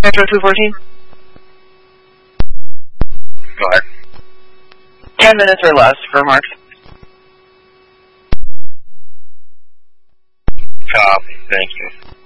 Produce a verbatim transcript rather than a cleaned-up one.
Metro two fourteen. Go ahead. Ten minutes or less for marks. Copy. Thank you.